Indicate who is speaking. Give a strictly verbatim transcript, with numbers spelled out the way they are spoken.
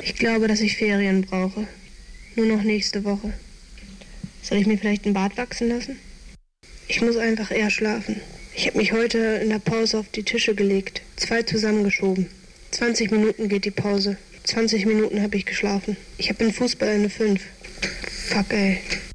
Speaker 1: Ich glaube, dass ich Ferien brauche. Nur noch nächste Woche. Soll ich mir vielleicht ein Bart wachsen lassen? Ich muss einfach eher schlafen. Ich habe mich heute in der Pause auf die Tische gelegt. Zwei zusammengeschoben. zwanzig Minuten geht die Pause. zwanzig Minuten habe ich geschlafen. Ich habe in Fußball eine fünf. Fuck, ey.